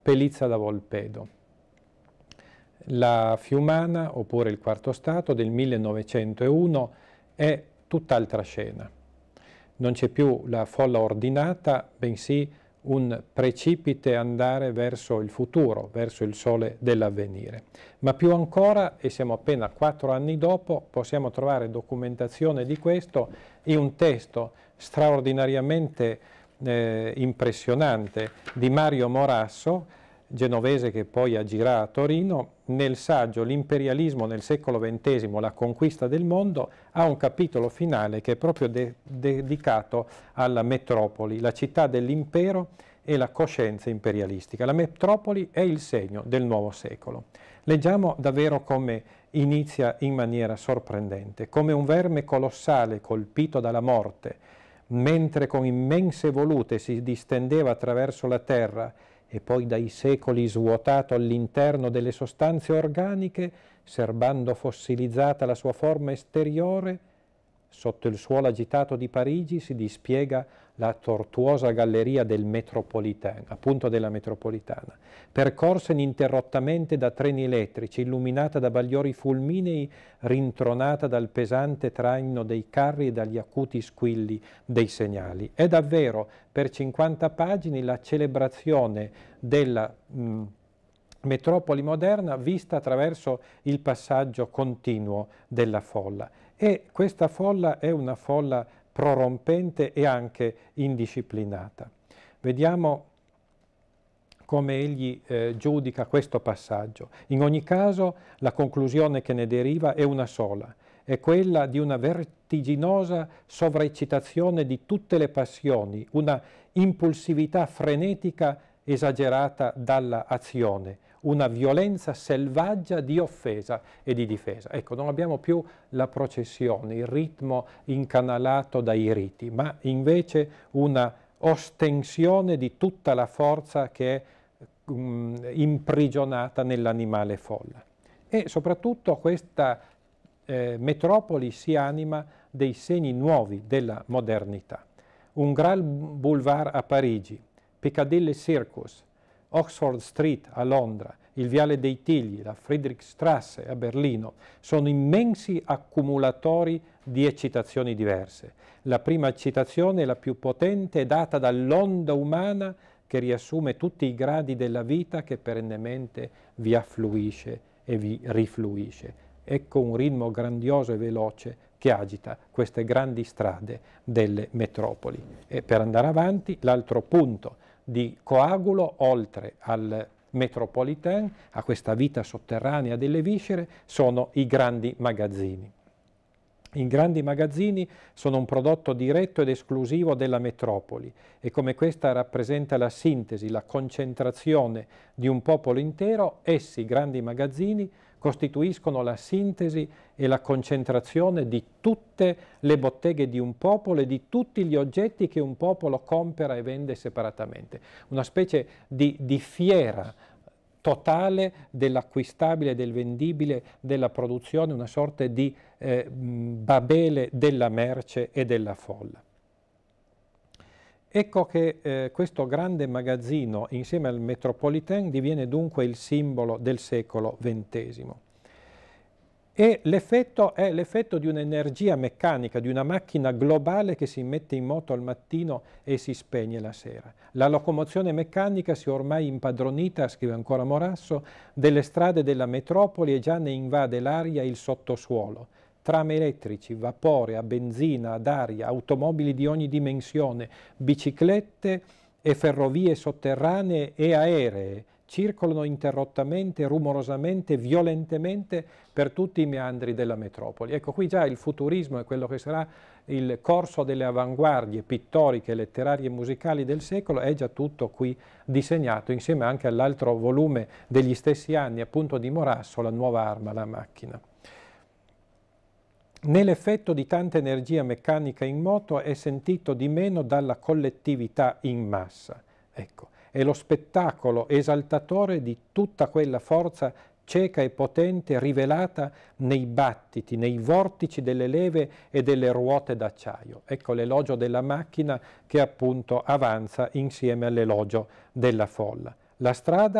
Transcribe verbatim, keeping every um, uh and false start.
Pelizza da Volpedo. La Fiumana, oppure il Quarto Stato, del millenovecentouno, è tutt'altra scena. Non c'è più la folla ordinata, bensì un precipite andare verso il futuro, verso il sole dell'avvenire. Ma più ancora, e siamo appena quattro anni dopo, possiamo trovare documentazione di questo in un testo straordinariamente eh, impressionante di Mario Morasso, genovese che poi agirà a Torino, nel saggio L'imperialismo nel secolo ventesimo, la conquista del mondo, ha un capitolo finale che è proprio de- dedicato alla metropoli, la città dell'impero e la coscienza imperialistica. La metropoli è il segno del nuovo secolo. Leggiamo davvero come inizia in maniera sorprendente, come un verme colossale colpito dalla morte, mentre con immense volute si distendeva attraverso la terra e poi dai secoli svuotato all'interno delle sostanze organiche, serbando fossilizzata la sua forma esteriore, sotto il suolo agitato di Parigi si dispiega la tortuosa galleria del Metropolitain, appunto della metropolitana, percorsa ininterrottamente da treni elettrici, illuminata da bagliori fulminei, rintronata dal pesante traino dei carri e dagli acuti squilli dei segnali. È davvero per cinquanta pagine la celebrazione della mh, metropoli moderna vista attraverso il passaggio continuo della folla. E questa folla è una folla prorompente e anche indisciplinata. Vediamo come egli eh, giudica questo passaggio. In ogni caso, la conclusione che ne deriva è una sola, è quella di una vertiginosa sovraeccitazione di tutte le passioni, una impulsività frenetica esagerata dalla azione, una violenza selvaggia di offesa e di difesa. Ecco, non abbiamo più la processione, il ritmo incanalato dai riti, ma invece una ostensione di tutta la forza che è um, imprigionata nell'animale folla. E soprattutto questa eh, metropoli si anima dei segni nuovi della modernità. Un Grand Boulevard a Parigi, Piccadilly Circus, Oxford Street a Londra, il Viale dei Tigli, la Friedrichstrasse a Berlino, sono immensi accumulatori di eccitazioni diverse. La prima eccitazione, la più potente, è data dall'onda umana che riassume tutti i gradi della vita che perennemente vi affluisce e vi rifluisce. Ecco un ritmo grandioso e veloce che agita queste grandi strade delle metropoli. E per andare avanti, l'altro punto di coagulo, oltre al Metropolitain, a questa vita sotterranea delle viscere, sono i grandi magazzini. I grandi magazzini sono un prodotto diretto ed esclusivo della metropoli e come questa rappresenta la sintesi, la concentrazione di un popolo intero, essi, grandi magazzini, costituiscono la sintesi e la concentrazione di tutte le botteghe di un popolo e di tutti gli oggetti che un popolo compra e vende separatamente. Una specie di, di fiera totale dell'acquistabile, del vendibile, della produzione, una sorta di eh, Babele della merce e della folla. Ecco che eh, questo grande magazzino insieme al Metropolitain diviene dunque il simbolo del secolo ventesimo. E l'effetto è l'effetto di un'energia meccanica, di una macchina globale che si mette in moto al mattino e si spegne la sera. La locomozione meccanica si è ormai impadronita, scrive ancora Morasso, delle strade della metropoli e già ne invade l'aria il sottosuolo. Tram elettrici, vapore, a benzina, ad aria, automobili di ogni dimensione, biciclette e ferrovie sotterranee e aeree circolano interrottamente, rumorosamente, violentemente per tutti i meandri della metropoli. Ecco, qui già il futurismo è quello che sarà il corso delle avanguardie pittoriche, letterarie e musicali del secolo, è già tutto qui disegnato, insieme anche all'altro volume degli stessi anni, appunto di Morasso, La nuova arma, la macchina. Nell'effetto di tanta energia meccanica in moto è sentito di meno dalla collettività in massa. Ecco, è lo spettacolo esaltatore di tutta quella forza cieca e potente rivelata nei battiti, nei vortici delle leve e delle ruote d'acciaio. Ecco l'elogio della macchina che appunto avanza insieme all'elogio della folla. La strada